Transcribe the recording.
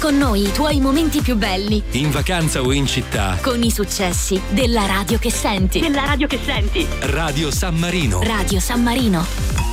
con noi i tuoi momenti più belli. In vacanza o in città. Con i successi della radio che senti. Radio San Marino. Radio San Marino.